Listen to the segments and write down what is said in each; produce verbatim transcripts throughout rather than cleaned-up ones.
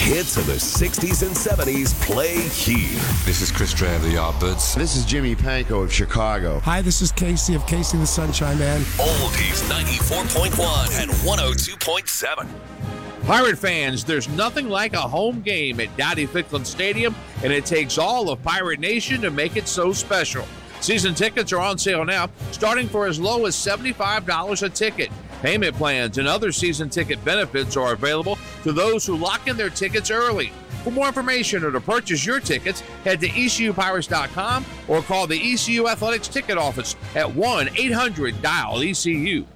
Hits of the sixties and seventies play here. This is Chris Dre of the Yardbirds. This is Jimmy Panko of Chicago. Hi, this is Casey of Casey and the Sunshine Band. Oldies ninety-four point one and one oh two point seven. Pirate fans, there's nothing like a home game at Dowdy-Ficklen Stadium, and it takes all of Pirate Nation to make it so special. Season tickets are on sale now, starting for as low as seventy-five dollars a ticket. Payment plans and other season ticket benefits are available to those who lock in their tickets early. For more information or to purchase your tickets, head to E C U Pirates dot com or call the E C U Athletics Ticket Office at one eight hundred dial E C U.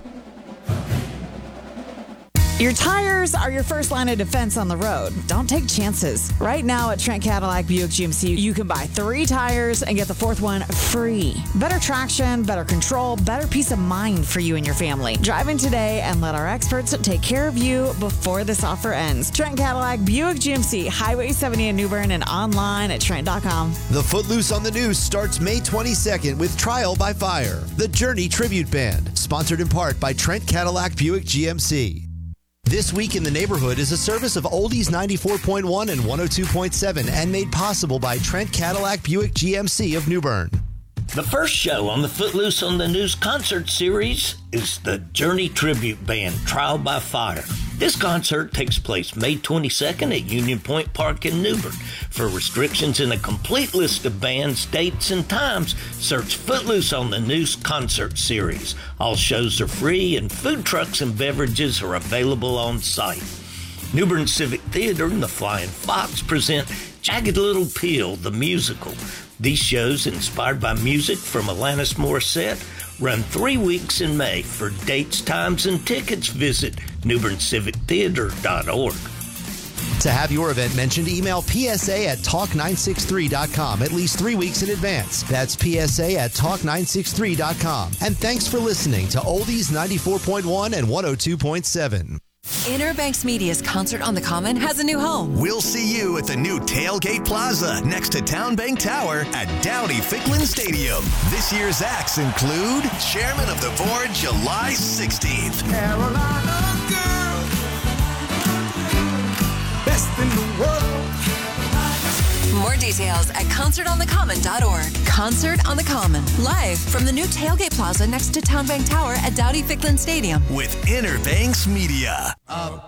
Your tires are your first line of defense on the road. Don't take chances. Right now at Trent Cadillac Buick G M C, you can buy three tires and get the fourth one free. Better traction, better control, better peace of mind for you and your family. Drive in today and let our experts take care of you before this offer ends. Trent Cadillac Buick G M C, Highway seventy in New Bern, and online at Trent dot com. The Footloose on the News starts May twenty-second with Trial by Fire, the Journey Tribute Band, sponsored in part by Trent Cadillac Buick G M C. This Week in the Neighborhood is a service of Oldies ninety-four point one and one oh two point seven and made possible by Trent Cadillac Buick G M C of New Bern. The first show on the Footloose on the News concert series is the Journey Tribute Band, Trial by Fire. This concert takes place May twenty-second at Union Point Park in New Bern. For restrictions and a complete list of bands, dates, and times, search Footloose on the News concert series. All shows are free, and food trucks and beverages are available on site. New Bern Civic Theater and the Flying Fox present Jagged Little Pill, the musical. These shows, inspired by music from Alanis Morissette, run three weeks in May. For dates, times, and tickets, visit new bern civic theater dot org. To have your event mentioned, email P S A at talk nine six three dot com at least three weeks in advance. That's P S A at talk nine six three dot com. And thanks for listening to Oldies ninety-four point one and one oh two point seven. Inner Banks Media's Concert on the Common has a new home. We'll see you at the new Tailgate Plaza next to Town Bank Tower at Dowdy-Ficklen Stadium. This year's acts include Chairman of the Board July sixteenth. Carolina girl, best in the world. More details at concert on the common dot org. Concert on the Common, live from the new Tailgate Plaza next to Town Bank Tower at Dowdy-Ficklen Stadium. With Inner Banks Media. Uh,